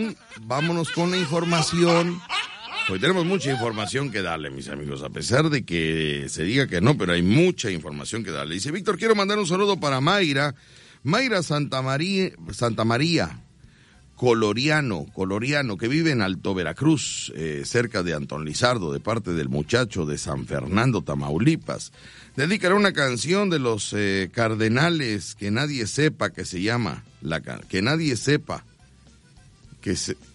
vámonos con la información. Hoy tenemos mucha información que darle, mis amigos, a pesar de que se diga que no, pero hay mucha información que darle. Dice, Víctor, quiero mandar un saludo para Mayra Santa María, Coloriano, que vive en Alto Veracruz, cerca de Antón Lizardo, de parte del muchacho de San Fernando, Tamaulipas. Dedicará una canción de los Cardenales, que nadie sepa que se llama, que nadie sepa que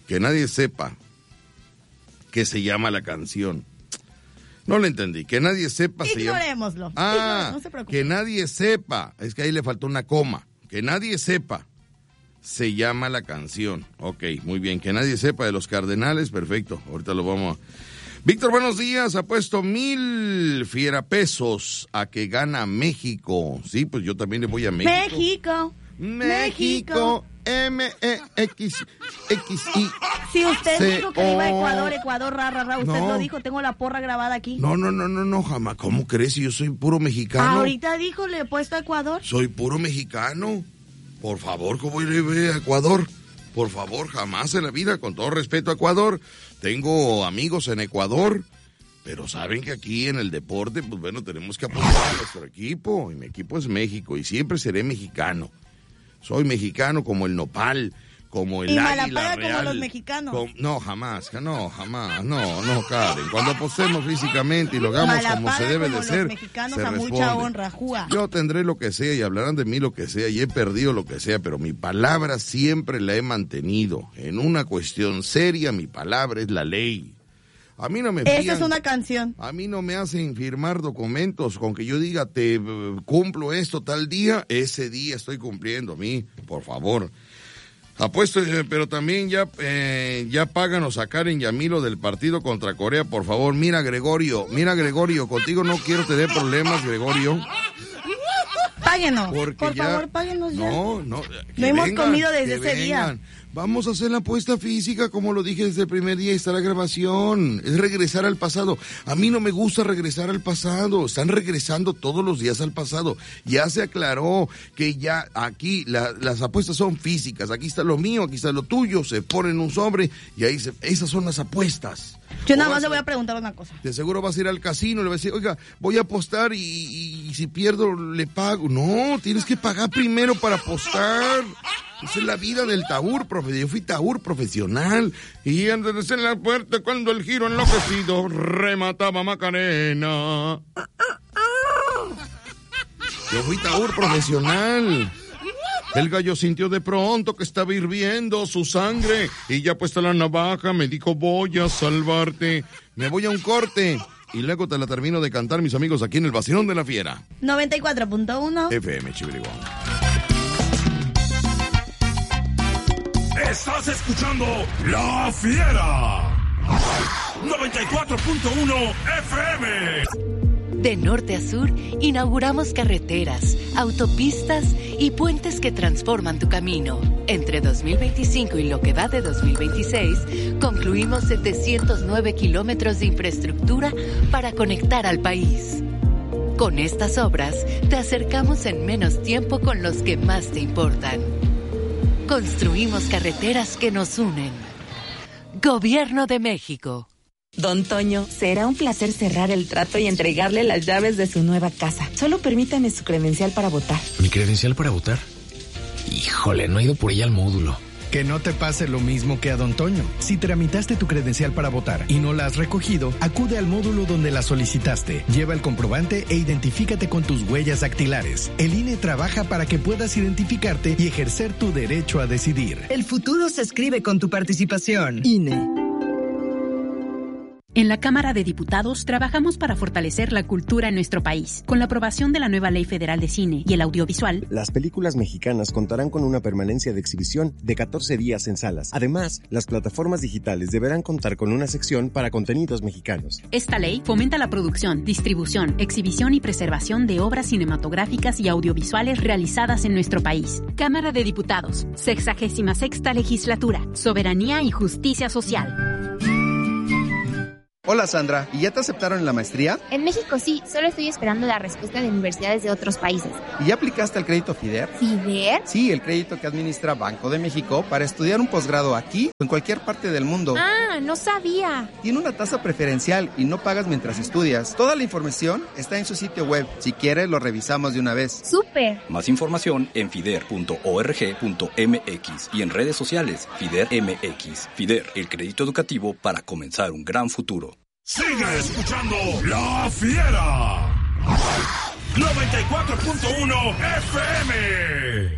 se llama la canción. No lo entendí, que nadie sepa. Ignorémoslo. No se preocupe. Que nadie sepa, es que ahí le faltó una coma, que nadie sepa. Se llama la canción. Ok, muy bien. Que nadie sepa de los Cardenales. Perfecto. Ahorita lo vamos a... Víctor, buenos días. Ha puesto 1,000 fierapesos a que gana México. Sí, pues yo también le voy a México. México. M-E-X-X-I. Si usted dijo que iba a Ecuador, usted lo dijo, tengo la porra grabada aquí. No, jamás. ¿Cómo crees? Si yo soy puro mexicano. Ahorita dijo, le he puesto a Ecuador. Soy puro mexicano. Por favor, ¿cómo iré a Ecuador? Por favor, jamás en la vida, con todo respeto a Ecuador. Tengo amigos en Ecuador, pero saben que aquí en el deporte, pues bueno, tenemos que apoyar a nuestro equipo. Y mi equipo es México y siempre seré mexicano. Soy mexicano como el nopal, como el águila real. Como los mexicanos. No, jamás, no, Karen. Cuando apostemos físicamente y lo hagamos como se debe de ser, los mexicanos se a responde. mucha honra, Júa. Yo tendré lo que sea y hablarán de mí lo que sea y he perdido lo que sea, pero mi palabra siempre la he mantenido. En una cuestión seria, mi palabra es la ley. A mí no me Esa es una canción. A mí no me hacen firmar documentos con que yo diga te cumplo esto tal día, ese día estoy cumpliendo. A mí, por favor. Apuesto, pero también ya páganos a Karen Yamilo del partido contra Corea, por favor. Mira, Gregorio, contigo no quiero tener problemas, Gregorio. Páguenos, por favor, páguenos ya. No hemos comido desde ese día. Vamos a hacer la apuesta física, como lo dije desde el primer día, está la grabación. Es regresar al pasado. A mí no me gusta regresar al pasado. Están regresando todos los días al pasado. Ya se aclaró que ya aquí las apuestas son físicas. Aquí está lo mío, aquí está lo tuyo. Se ponen un sobre y ahí esas son las apuestas. Yo nada más le voy a preguntar una cosa. De seguro vas a ir al casino y le vas a decir, oiga, voy a apostar y si pierdo le pago. No, tienes que pagar primero para apostar. Esa es la vida del taur, profe. Yo fui taur profesional. Y antes en la puerta cuando el giro enloquecido remataba Macarena. Yo fui taur profesional. El gallo sintió de pronto que estaba hirviendo su sangre y ya puesta la navaja me dijo voy a salvarte. Me voy a un corte y luego te la termino de cantar, mis amigos, aquí en el Vacilón de la Fiera. 94.1 FM Chivilibón. Estás escuchando La Fiera 94.1 FM. De norte a sur, inauguramos carreteras, autopistas y puentes que transforman tu camino. Entre 2025 y lo que va de 2026, concluimos 709 kilómetros de infraestructura para conectar al país. Con estas obras, te acercamos en menos tiempo con los que más te importan. Construimos carreteras que nos unen. Gobierno de México. Don Toño, será un placer cerrar el trato y entregarle las llaves de su nueva casa. Solo permítame su credencial para votar. ¿Mi credencial para votar? Híjole, no he ido por ella al módulo. Que no te pase lo mismo que a Don Toño. Si tramitaste tu credencial para votar y no la has recogido, acude al módulo donde la solicitaste. Lleva el comprobante e identifícate con tus huellas dactilares. El INE trabaja para que puedas identificarte y ejercer tu derecho a decidir. El futuro se escribe con tu participación. INE. En la Cámara de Diputados trabajamos para fortalecer la cultura en nuestro país. Con la aprobación de la nueva Ley Federal de Cine y el audiovisual, las películas mexicanas contarán con una permanencia de exhibición de 14 días en salas. Además, las plataformas digitales deberán contar con una sección para contenidos mexicanos. Esta ley fomenta la producción, distribución, exhibición y preservación de obras cinematográficas y audiovisuales realizadas en nuestro país. Cámara de Diputados, 66ª Legislatura, Soberanía y Justicia Social. Hola Sandra, ¿y ya te aceptaron en la maestría? En México sí, solo estoy esperando la respuesta de universidades de otros países. ¿Y ya aplicaste al crédito FIDER? ¿FIDER? Sí, el crédito que administra Banco de México para estudiar un posgrado aquí o en cualquier parte del mundo. Ah, no sabía. Tiene una tasa preferencial y no pagas mientras estudias. Toda la información está en su sitio web. Si quieres, lo revisamos de una vez. ¡Súper! Más información en fider.org.mx y en redes sociales FIDER MX. FIDER, el crédito educativo para comenzar un gran futuro. Sigue escuchando La Fiera. 94.1 FM.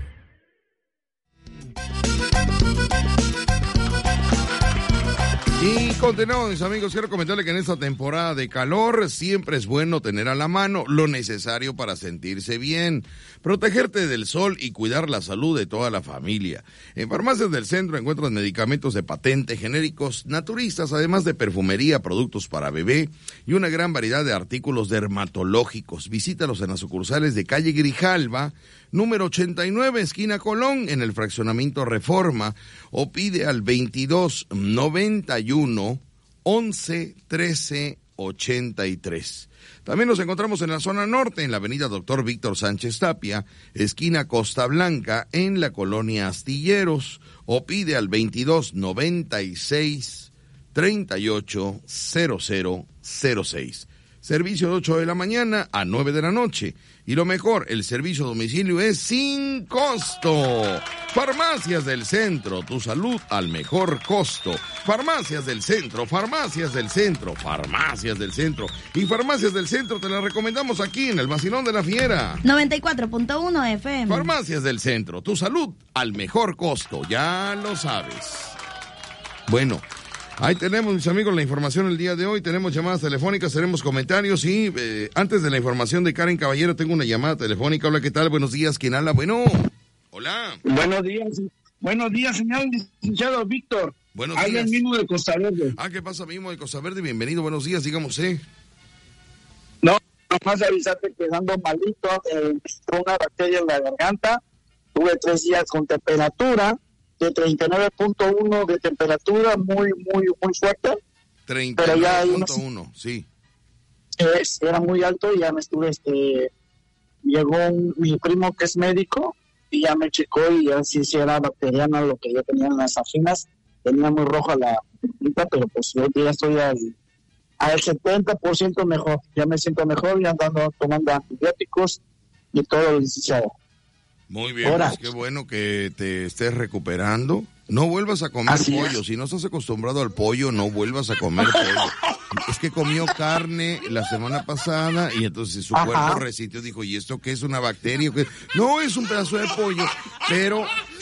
Y continuamos, mis amigos, quiero comentarle que en esta temporada de calor siempre es bueno tener a la mano lo necesario para sentirse bien, protegerte del sol y cuidar la salud de toda la familia. En Farmacias del Centro encuentras medicamentos de patente, genéricos, naturistas, además de perfumería, productos para bebé y una gran variedad de artículos dermatológicos. Visítalos en las sucursales de calle Grijalva, número 89, esquina Colón, en el fraccionamiento Reforma, o pide al 2291 11 13 83. También nos encontramos en la zona norte, en la avenida Dr. Víctor Sánchez Tapia, esquina Costa Blanca, en la colonia Astilleros, o pide al 2296 38 0006. Servicio de 8 de la mañana a 9 de la noche. Y lo mejor, el servicio a domicilio es sin costo. Farmacias del Centro, tu salud al mejor costo. Farmacias del Centro, Farmacias del Centro, Farmacias del Centro. Y Farmacias del Centro te la recomendamos aquí en el Vacilón de la Fiera. 94.1 FM. Farmacias del Centro, tu salud al mejor costo, ya lo sabes. Bueno, ahí tenemos, mis amigos, la información el día de hoy. Tenemos llamadas telefónicas, tenemos comentarios y antes de la información de Karen Caballero tengo una llamada telefónica. Hola, ¿qué tal? Buenos días, ¿quién habla? Bueno, hola. Buenos días, señor licenciado Víctor. Buenos días. Habla el mismo de Costa Verde. ¿Qué pasa, mismo de Costa Verde? Bienvenido, buenos días, dígame. No, nomás avisarte que ando malito, una bacteria en la garganta. Tuve 3 días con temperatura de 39.1 de temperatura, muy fuerte. 39.1, sí. Era muy alto y ya me estuve, llegó mi primo que es médico y ya me checó y así sí era bacteriana lo que yo tenía en las anginas. Tenía muy roja la pinta, pero pues yo ya estoy al 70% mejor. Ya me siento mejor, ya andando tomando antibióticos y todo, licenciado. Muy bien, pues qué bueno que te estés recuperando. No vuelvas a comer pollo. Si no estás acostumbrado al pollo, no vuelvas a comer pollo. Es que comió carne la semana pasada y entonces su cuerpo resintió, dijo, ¿y esto qué es, una bacteria? No, es un pedazo de pollo, pero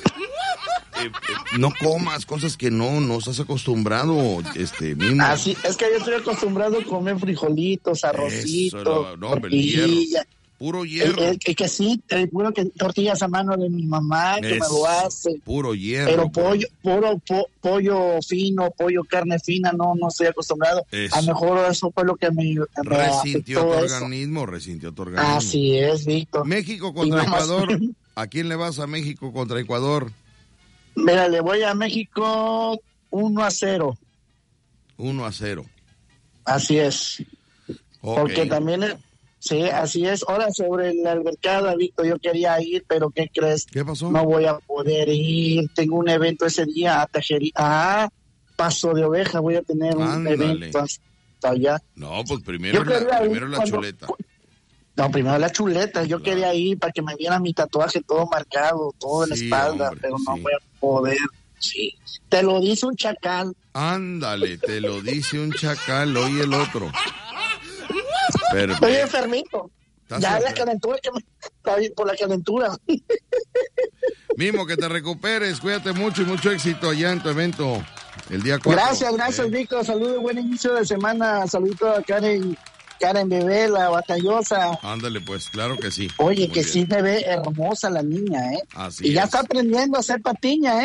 no comas cosas que no estás acostumbrado, mismo. Así, es que yo estoy acostumbrado a comer frijolitos, arrocitos, tortilla. Puro hierro. Que sí, puro que tortillas a mano de mi mamá, que me lo hace. Puro hierro. Pero pollo fino, carne fina, no estoy acostumbrado. A lo mejor eso fue lo que me resintió tu organismo. Así es, Víctor. México contra Ecuador. ¿A quién le vas a México contra Ecuador? Mira, le voy a México 1-0. 1-0. Así es. Okay. Porque también... Sí, así es. Ahora, sobre la albercada, Víctor, yo quería ir, pero ¿qué crees? ¿Qué pasó? No voy a poder ir. Tengo un evento ese día a Paso de Oveja. Voy a tener un evento hasta allá. No, pues primero la chuleta. No, primero la chuleta. Yo quería ir para que me viera mi tatuaje todo marcado, todo en la espalda, hombre, pero no voy a poder. Sí. Te lo dice un chacal. Ándale, te lo dice un chacal, oye el otro. Estoy enfermito. Ya la calentura por la calentura. Mismo, que te recuperes, cuídate mucho y mucho éxito allá en tu evento el día 4. Gracias, Víctor. Saludos, buen inicio de semana. Saluditos a Karen Bebé, la batallosa. Ándale, pues, claro que sí. Oye, que sí me ve hermosa la niña, Así y ya está aprendiendo a hacer patiña,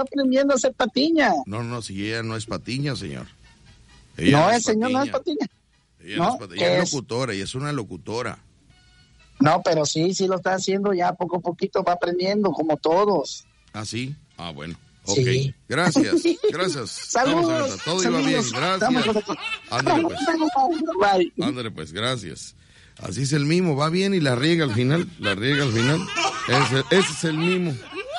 No, si ella no es patiña, señor. Señor no es patiña. Ella es locutora, ella es una locutora. No, pero sí lo está haciendo ya poco a poquito, va aprendiendo como todos. ¿Ah, sí? Bueno. Ok, Sí. gracias. Saludos. Todo iba bien, gracias. Ándale pues, gracias. Así es el mimo, va bien y la riega al final. Ese es el mimo.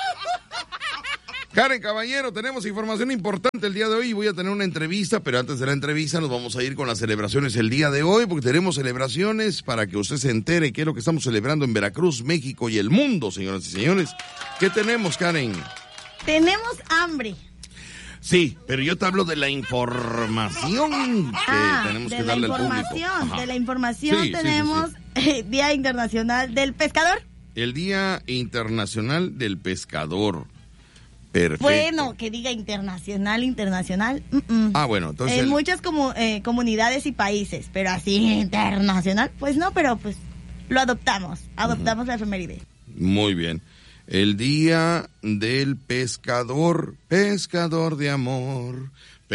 Karen Caballero, tenemos información importante el día de hoy. Voy a tener una entrevista, pero antes de la entrevista nos vamos a ir con las celebraciones el día de hoy, porque tenemos celebraciones para que usted se entere qué es lo que estamos celebrando en Veracruz, México y el mundo, señoras y señores. ¿Qué tenemos, Karen? Tenemos hambre. Sí, pero yo te hablo de la información que tenemos que darle al público. De la información Sí, tenemos Día Internacional del Pescador. El Día Internacional del Pescador. Perfecto. Bueno, que diga internacional. Ah, bueno, entonces... En muchas comunidades y países, pero así internacional, pues no, pero pues lo adoptamos la efeméride. Muy bien. El Día del Pescador, pescador de amor.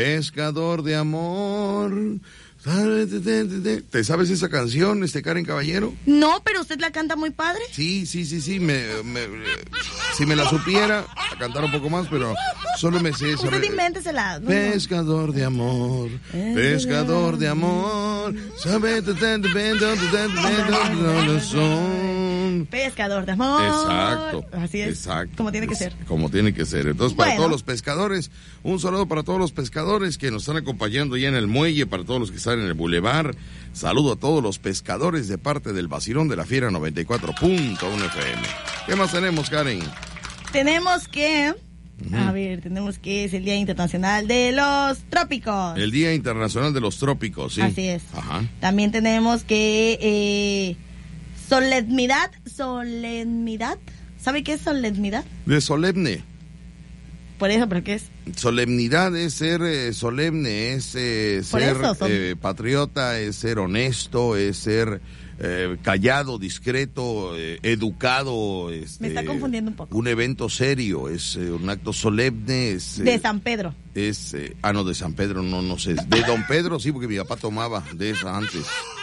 ¿Te sabes esa canción, Karen Caballero? No, pero usted la canta muy padre. Sí. Si me la supiera, a cantar un poco más, pero solo me sé... Usted invéntesela. No. Pescador de amor, sabe pescador de amor. Exacto. Así es. Exacto. Como tiene que ser. Como tiene que ser. Entonces, para todos los pescadores, un saludo para todos los pescadores que nos están acompañando ya en el muelle, para todos los que están en el bulevar. Saludo a todos los pescadores de parte del Vacilón de la Fiera 94.1 FM. ¿Qué más tenemos, Karen? Tenemos que... tenemos que es el Día Internacional de los Trópicos. El Día Internacional de los Trópicos, sí. Así es. Ajá. También tenemos que solemnidad. ¿Sabe qué es solemnidad? De solemne. Por eso, ¿pero qué es? Solemnidad es ser solemne, es ser patriota, es ser honesto, es ser callado, discreto, educado. Me está confundiendo un poco. Un evento serio, es un acto solemne. De San Pedro. De San Pedro, no sé. De Don Pedro, sí, porque mi papá tomaba de esa antes.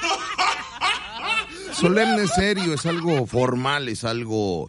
Solemne, serio, es algo formal, es algo,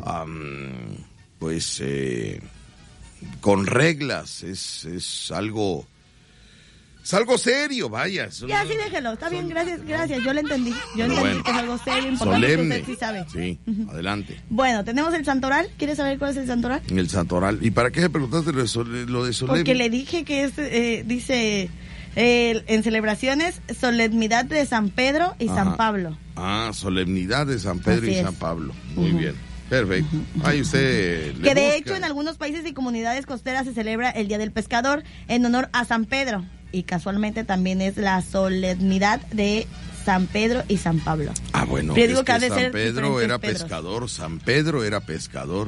con reglas, es algo serio, vaya. Ya, sí, déjelo, está bien, gracias, yo le entendí. Yo entendí que es algo serio, importante, solemne. que usted sí sabe. Sí, adelante. Bueno, tenemos el Santoral, ¿quieres saber cuál es el Santoral? El Santoral, ¿y para qué me preguntaste lo de solemne? Porque le dije que dice... en celebraciones, solemnidad de San Pedro y San Pablo. Solemnidad de San Pedro y San Pablo. Muy bien, perfecto. Ahí usted que de hecho en algunos países y comunidades costeras se celebra el Día del Pescador en honor a San Pedro. Y casualmente también es la solemnidad de San Pedro y San Pablo. Ah, bueno, pero digo que San Pedro era pescador, San Pedro era pescador.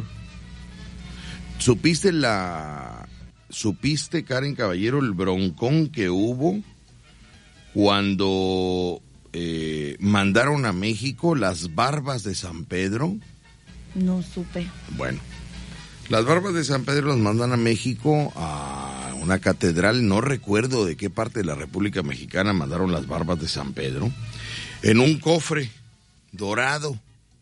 ¿Supiste, Karen Caballero, el broncón que hubo cuando mandaron a México las barbas de San Pedro? No supe. Bueno, las barbas de San Pedro las mandan a México, a una catedral, no recuerdo de qué parte de la República Mexicana mandaron las barbas de San Pedro, en un cofre dorado.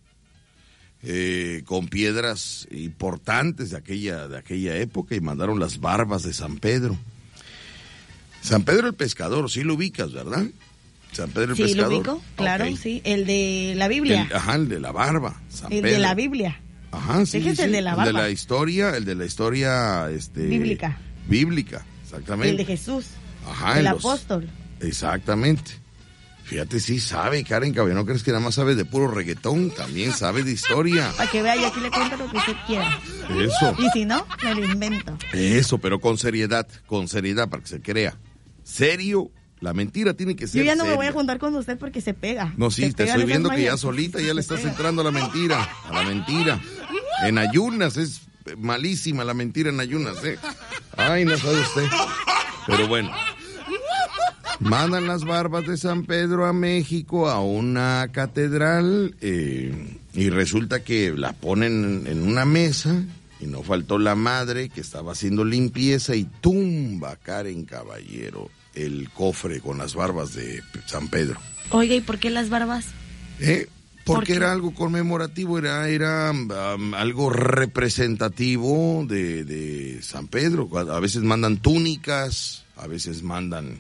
Con piedras importantes de aquella época, y mandaron las barbas de San Pedro. San Pedro el pescador, sí lo ubicas, ¿verdad? San Pedro el pescador. Sí, lo ubico, claro, sí. El de la Biblia. El de la barba. San Pedro. De la Biblia. Ajá, sí. El de la barba. El de la historia, Bíblica, exactamente. El de Jesús. Ajá. El apóstol. Exactamente. Fíjate, sí sabe, Karen Caballero, ¿no crees que nada más sabe de puro reggaetón? También sabe de historia. Para que vea, y aquí le cuento lo que usted quiera. Eso. Y si no, me lo invento. Eso, pero con seriedad, para que se crea. Serio, la mentira tiene que ser Yo ya no seria. me voy a juntar con usted porque se pega. No, sí, te estoy viendo que ya solita ya le estás entrando a la mentira. En ayunas, es malísima la mentira en ayunas, ¿eh? Ay, no sabe usted. Pero bueno. Mandan las barbas de San Pedro a México, a una catedral, y resulta que la ponen en una mesa, y no faltó la madre que estaba haciendo limpieza y tumba, Karen Caballero, el cofre con las barbas de San Pedro. Oiga, ¿y por qué las barbas? Porque era algo conmemorativo, era algo representativo de San Pedro. A veces mandan túnicas, a veces mandan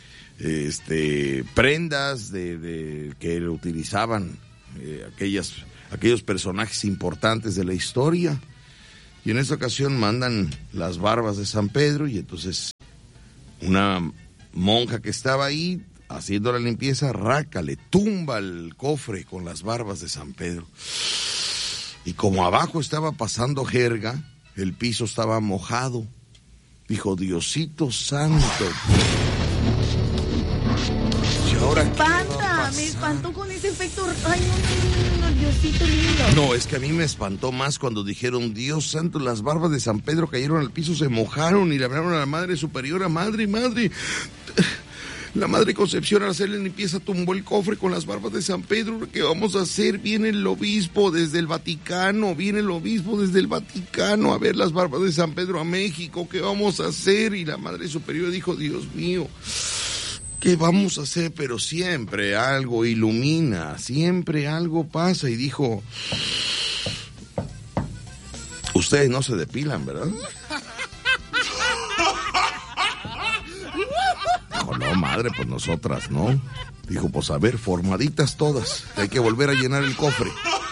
prendas de que utilizaban aquellos personajes importantes de la historia. Y en esta ocasión mandan las barbas de San Pedro, y entonces una monja que estaba ahí haciendo la limpieza, le tumba el cofre con las barbas de San Pedro. Y como abajo estaba pasando jerga, el piso estaba mojado. Dijo, Diosito santo. ¿Y ahora qué va a pasar? Me espantó con ese efecto. Ay, no, Diosito lindo. No, es que a mí me espantó más cuando dijeron, Dios santo, las barbas de San Pedro cayeron al piso, se mojaron y le hablaron a la Madre Superiora. Madre. La Madre Concepción, al hacerle limpieza, tumbó el cofre con las barbas de San Pedro. ¿Qué vamos a hacer? Viene el obispo desde el Vaticano a ver las barbas de San Pedro a México. ¿Qué vamos a hacer? Y la Madre Superior dijo, Dios mío, ¿qué vamos a hacer? Pero siempre algo ilumina, siempre algo pasa. Y dijo, ustedes no se depilan, ¿verdad? No, madre, pues nosotras, ¿no? Dijo, pues a ver, formaditas todas. Hay que volver a llenar el cofre.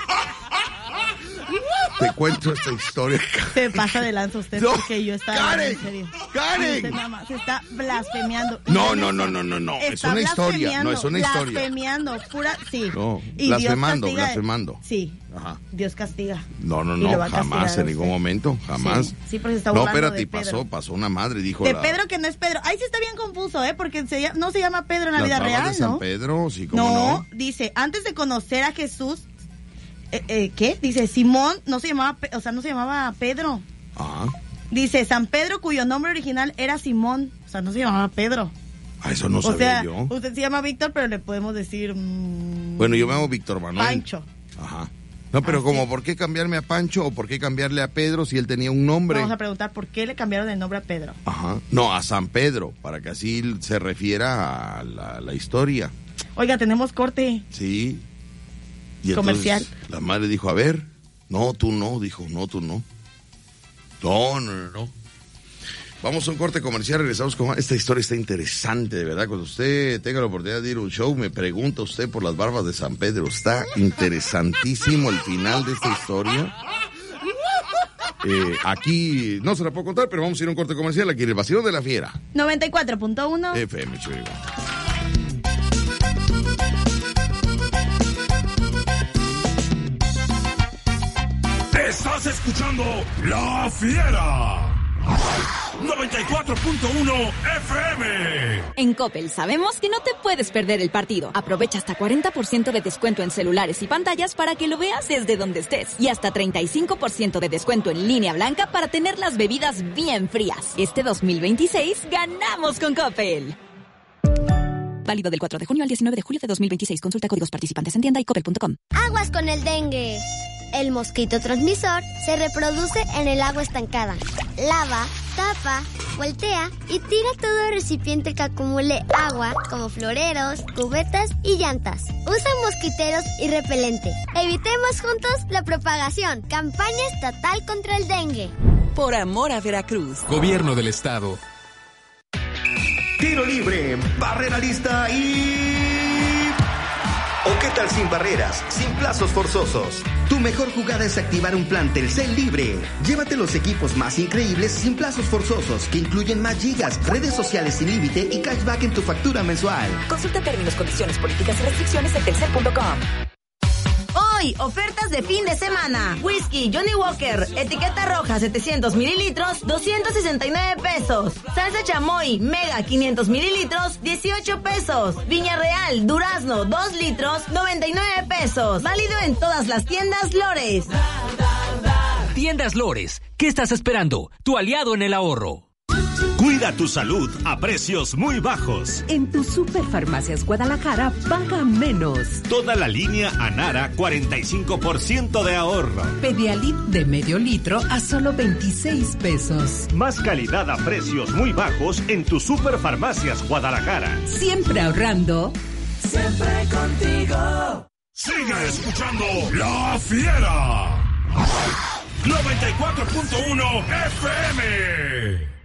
Te cuento esta historia. Se pasa de lanza usted, no, porque yo estaba Karen, en serio. Karen. Usted nada más se está blasfemiando. No. Es una historia. No, es una historia. Blasfemiando, pura, sí. No, y blasfemando. Sí. Ajá. Dios castiga. No, jamás, en ningún momento, jamás. Sí, pero se está burlando. No, espérate, pasó una madre, dijo. De Pedro que no es Pedro. Ahí sí está bien confuso, porque no se llama Pedro en la vida real, de San ¿no? Pedro, sí, ¿cómo no? Dice, antes de conocer a Jesús, ¿qué? Dice, Simón no se llamaba Pedro. Ajá. Dice, San Pedro, cuyo nombre original era Simón, o sea, no se llamaba Pedro. Eso no sabía yo. Usted se llama Víctor, pero le podemos decir... Bueno, yo me llamo Víctor Manuel. Pancho. Ajá. No, pero ¿por qué cambiarme a Pancho o por qué cambiarle a Pedro si él tenía un nombre? Vamos a preguntar por qué le cambiaron el nombre a Pedro. Ajá. No, a San Pedro, para que así se refiera a la historia. Oiga, tenemos corte. Sí. Y comercial. Entonces, la madre dijo, a ver, no, tú no, dijo, no, tú no. No. Vamos a un corte comercial, regresamos con... Esta historia está interesante, de verdad. Cuando usted tenga la oportunidad de ir a un show, me pregunta usted por las barbas de San Pedro. Está interesantísimo el final de esta historia. Aquí no se la puedo contar, pero vamos a ir a un corte comercial aquí en el Vacilón de la Fiera. 94.1 FM, chico. Estás escuchando La Fiera. 94.1 FM. En Coppel sabemos que no te puedes perder el partido. Aprovecha hasta 40% de descuento en celulares y pantallas para que lo veas desde donde estés. Y hasta 35% de descuento en línea blanca para tener las bebidas bien frías. Este 2026 ganamos con Coppel. Válido del 4 de junio al 19 de julio de 2026. Consulta códigos participantes en tienda y coppel.com. Aguas con el dengue. El mosquito transmisor se reproduce en el agua estancada. Lava, tapa, voltea y tira todo recipiente que acumule agua, como floreros, cubetas y llantas. Usa mosquiteros y repelente. Evitemos juntos la propagación. Campaña estatal contra el dengue. Por amor a Veracruz. Gobierno del Estado. Tiro libre, barrera lista y... ¿O qué tal sin barreras, sin plazos forzosos? Tu mejor jugada es activar un plan Telcel libre. Llévate los equipos más increíbles sin plazos forzosos, que incluyen más gigas, redes sociales sin límite y cashback en tu factura mensual. Consulta términos, condiciones, políticas y restricciones en telcel.com. Hoy, ofertas de fin de semana. Whisky Johnny Walker, etiqueta roja 700 mililitros, 269 pesos. Salsa chamoy, mega 500 mililitros, 18 pesos. Viña Real, durazno, 2 litros, 99 pesos. Válido en todas las tiendas Lores. Tiendas Lores, ¿qué estás esperando? Tu aliado en el ahorro. Cuida tu salud a precios muy bajos. En tu Superfarmacias Guadalajara paga menos. Toda la línea Anara, 45% de ahorro. Pedialit de medio litro a solo 26 pesos. Más calidad a precios muy bajos en tu Superfarmacias Guadalajara. Siempre ahorrando. Siempre contigo. Sigue escuchando La Fiera. 94.1 FM.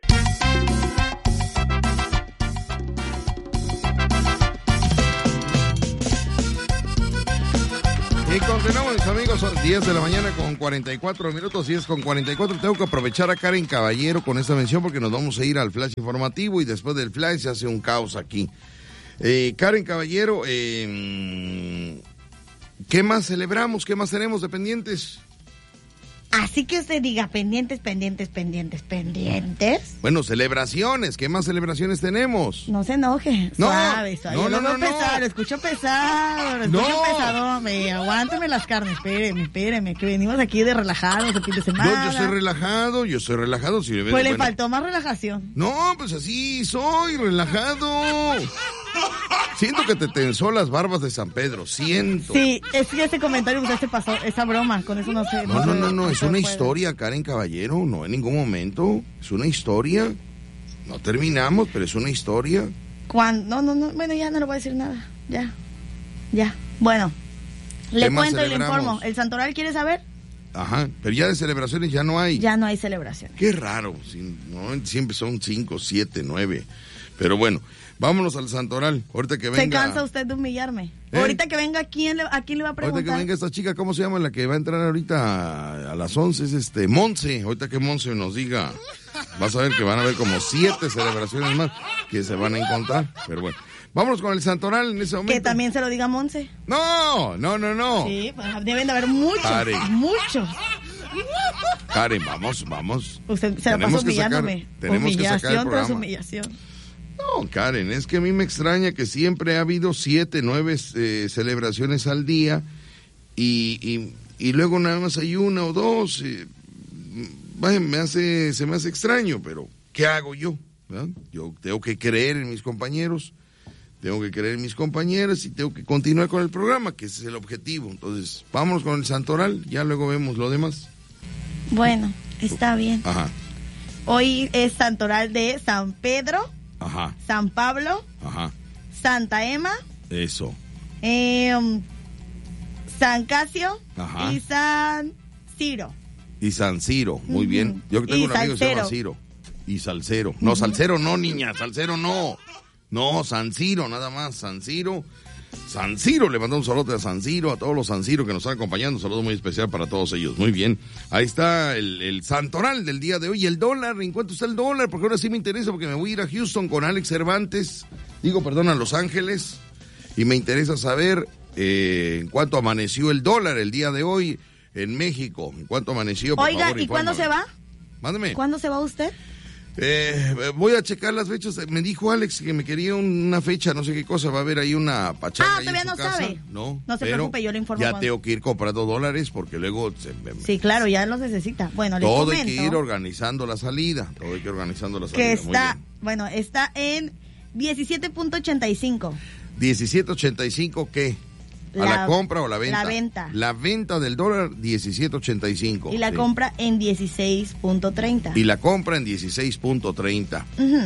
Y continuamos, mis amigos, son 10 de la mañana con 44 minutos, 10 con 44. Tengo que aprovechar a Karen Caballero con esta mención porque nos vamos a ir al flash informativo y después del flash se hace un caos aquí. Karen Caballero, ¿qué más celebramos? ¿Qué más tenemos de pendientes? Así que usted diga pendientes. Bueno, celebraciones. ¿Qué más celebraciones tenemos? No se enoje. No, suave. no. Lo escucho pesado. Hombre, aguántame las carnes. Espéreme. Que venimos aquí de relajados el fin de semana. Yo soy relajado. Si pues le faltó más relajación. No, pues así soy, relajado. Siento que te tensó las barbas de San Pedro, siento. Sí, es que ese comentario usted se pasó, esa broma, con eso no sé. No, es una historia, Karen Caballero, no en ningún momento, es una historia. No terminamos, pero es una historia. No, bueno, ya no le voy a decir nada, ya. Bueno, le cuento y le informo. ¿El Santoral quiere saber? Ajá, pero ya de celebraciones ya no hay. Ya no hay celebraciones. Qué raro, siempre son 5, 7, 9, pero bueno. Vámonos al Santoral, ahorita que venga. ¿Se cansa usted de humillarme? Ahorita que venga, ¿a quién le va a preguntar? Ahorita que venga esta chica, ¿cómo se llama? La que va a entrar ahorita a las 11, es Monse. Ahorita que Monse nos diga, vas a ver que van a haber como 7 celebraciones más que se van a encontrar, pero bueno. Vámonos con el Santoral en ese momento. Que también se lo diga Monse. No. Sí, pues deben de haber muchos. Karen, vamos. Usted se la pasa humillándome. Humillación tras humillación. No, Karen, es que a mí me extraña que siempre ha habido 7, 9 celebraciones al día y luego nada más hay 1 o 2. Se me hace extraño, pero ¿qué hago yo? ¿Verdad? Yo tengo que creer en mis compañeros, tengo que creer en mis compañeras y tengo que continuar con el programa, que ese es el objetivo. Entonces, vámonos con el Santoral, ya luego vemos lo demás. Bueno, está bien. Ajá. Hoy es Santoral de San Pedro. Ajá. San Pablo. Ajá. Santa Emma. Eso. San Casio. Ajá. Y San Ciro. Y San Ciro, muy bien. Yo tengo un amigo que se llama Ciro. Y Salcero. No, Salcero no, niña, Salcero no. No, San Ciro, nada más, San Ciro. San Ciro, le mandamos un saludo a San Ciro, a todos los San Ciro que nos están acompañando, un saludo muy especial para todos ellos. Muy bien, ahí está el Santoral del día de hoy. Y el dólar, ¿en cuánto está el dólar? Porque ahora sí me interesa, porque me voy a ir a Houston con Alex Cervantes, a Los Ángeles, y me interesa saber en cuánto amaneció el dólar el día de hoy en México, en cuánto amaneció. Por Oiga, favor, ¿y cuándo se va? Mándame. ¿Cuándo se va usted? Voy a checar las fechas. Me dijo Alex que me quería una fecha, no sé qué cosa. Va a haber ahí una pachanga. Todavía no casa. Sabe. No se preocupe, yo le informo. Ya tengo que ir comprando dólares porque luego... Sí, claro, ya los necesita. Bueno, le todo comento. Hay que ir organizando la salida. Que está, bueno, está en 17.85. ¿17.85 qué? ¿A la compra o la venta? La venta. La venta del dólar, 17.85. Y la compra en 16.30. Y la compra en 16.30.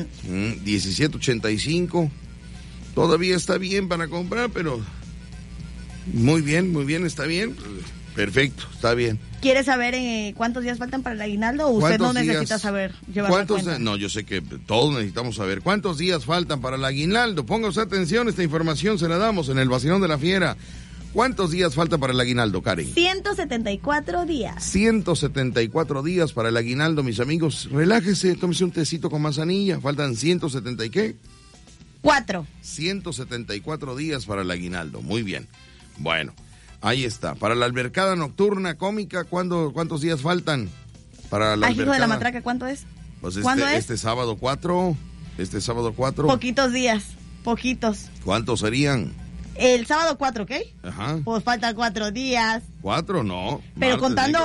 17.85. Todavía está bien para comprar, pero... Muy bien, está bien. Perfecto, está bien. ¿Quiere saber cuántos días faltan para el aguinaldo o usted no necesita saber? No, yo sé que todos necesitamos saber. ¿Cuántos días faltan para el aguinaldo? Póngase atención, esta información se la damos en el Vacilón de la Fiera. ¿Cuántos días falta para el aguinaldo, Karen? 174 días. 174 días para el aguinaldo, mis amigos. Relájese, tómese un tecito con manzanilla. Faltan 170 y ¿qué? 4. 174 días para el aguinaldo. Muy bien. Bueno, ahí está. Para la albercada nocturna cómica, ¿cuántos días faltan? Para la albercada. Hijo de la matraca, ¿cuánto es? Pues ¿Cuándo es? Este sábado 4. Poquitos días, poquitos. ¿Cuántos serían? El sábado 4, ¿ok? Ajá. Pues faltan 4 días. 4, no. Pero contando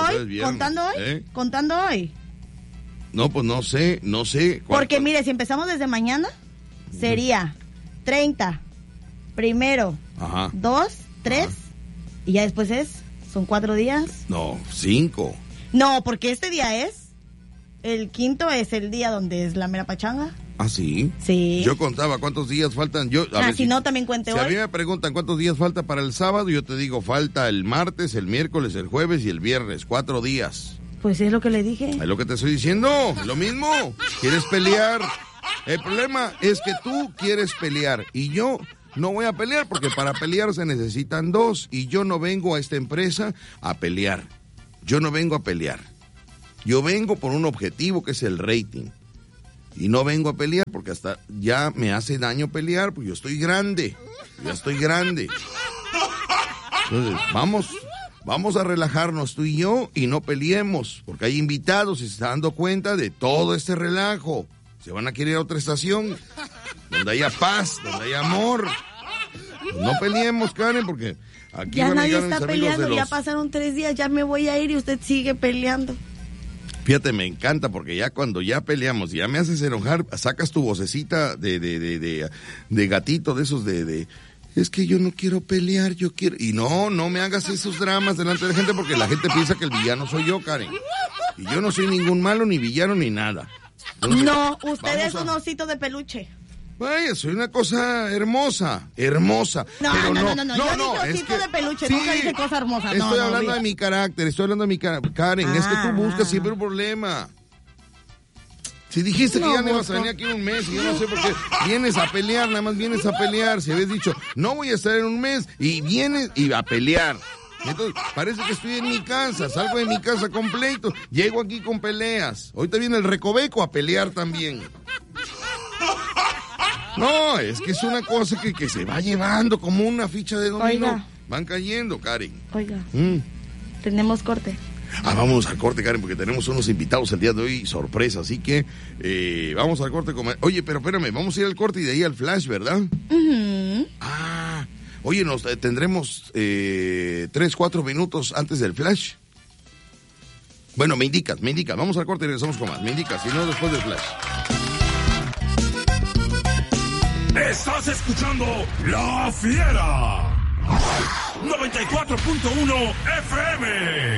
hoy. No, pues no sé. Porque mire, si empezamos desde mañana, sería 30, primero, 2, 3, y ya después son 4 días. No, 5. No, porque este día es El 5 es el día donde es la mera pachanga. ¿Ah, sí? Sí. Yo contaba cuántos días faltan. Si no, también cuente hoy. Si a mí me preguntan cuántos días falta para el sábado, yo te digo, falta el martes, el miércoles, el jueves y el viernes. 4 días. Pues es lo que le dije. Es lo que te estoy diciendo. Lo mismo. ¿Quieres pelear? El problema es que tú quieres pelear y yo no voy a pelear porque para pelear se necesitan 2 y yo no vengo a esta empresa a pelear. Yo no vengo a pelear. Yo vengo por un objetivo que es el rating. Y no vengo a pelear porque hasta ya me hace daño pelear, pues yo estoy grande. Ya estoy grande. Entonces, vamos a relajarnos tú y yo y no peleemos. Porque hay invitados y se están dando cuenta de todo este relajo. Se van a querer a otra estación donde haya paz, donde haya amor. No peleemos, Karen, porque aquí ya van a nadie llegar está mis amigos peleando, ya pasaron 3 días, ya me voy a ir y usted sigue peleando. Fíjate, me encanta porque ya cuando ya peleamos y ya me haces enojar, sacas tu vocecita de gatito, de esos es que yo no quiero pelear, yo quiero... Y no me hagas esos dramas delante de la gente porque la gente piensa que el villano soy yo, Karen. Y yo no soy ningún malo, ni villano, ni nada. Entonces, no, usted es un osito de peluche. Vaya, soy una cosa hermosa. No, pero no, no, yo dije osito de peluche, sí, nunca dije cosa hermosa. Estoy hablando de mi carácter, Karen, es que tú buscas siempre un problema. Si dijiste que ya no ibas a venir aquí en un mes y yo no sé por qué vienes a pelear, nada más vienes a pelear. Si habías dicho, no voy a estar en un mes y vienes y a pelear. Entonces, parece que estoy en mi casa, salgo de mi casa con pleitos, llego aquí con peleas. Ahorita viene el recoveco a pelear también. No, es que es una cosa que se va llevando como una ficha de dominó. Oiga. Van cayendo, Karen. Oiga, tenemos corte. Vámonos al corte, Karen, porque tenemos unos invitados el día de hoy, sorpresa, así que vamos al corte. Oye, pero espérame, vamos a ir al corte y de ahí al flash, ¿verdad? Oye, nos tendremos 3-4 minutos antes del flash. Bueno, me indicas, vamos al corte y regresamos con más, me indicas, si no después del flash. Estás escuchando La Fiera 94.1 FM.